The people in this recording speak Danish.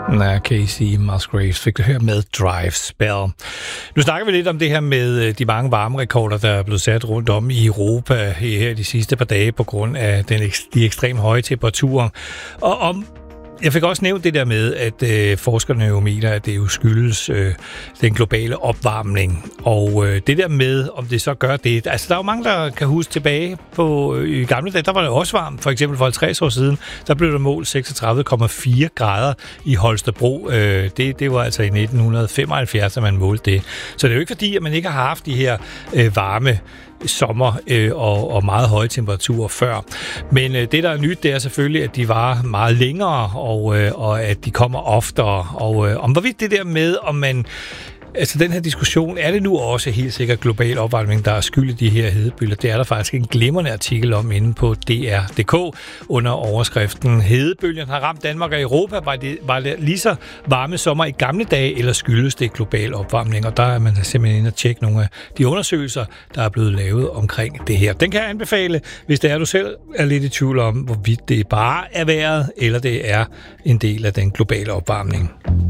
Casey Musgraves fik det her med Drive Spell. Nu snakker vi lidt om det her med de mange varmerekorder, der er blevet sat rundt om i Europa her de sidste par dage på grund af de ekstremt høje temperaturer. Og jeg fik også nævnt det der med, at forskerne jo mener, at det jo skyldes den globale opvarmning. Og det der med, om det så gør det... Altså, der er jo mange, der kan huske tilbage på i gamle dage, der var det også varmt. For eksempel for 50 år siden, der blev der målt 36,4 grader i Holstebro. Det var altså i 1975, at man målte det. Så det er jo ikke fordi, at man ikke har haft de her varme sommer og meget høje temperaturer før. Men det, der er nyt, det er selvfølgelig, at de varer meget længere, og at de kommer oftere. Og om hvorvidt det der med, om man... Altså den her diskussion, er det nu også helt sikkert global opvarmning, der er skyld i de her hedebølger? Det er der faktisk en glimrende artikel om inde på DR.dk under overskriften Hedebølgen har ramt Danmark og Europa. Var det lige så varme sommer i gamle dage, eller skyldes det global opvarmning? Og der er man simpelthen inde og tjekke nogle af de undersøgelser, der er blevet lavet omkring det her. Den kan jeg anbefale, hvis det er, du selv er lidt i tvivl om, hvorvidt det bare er vejret, eller det er en del af den globale opvarmning.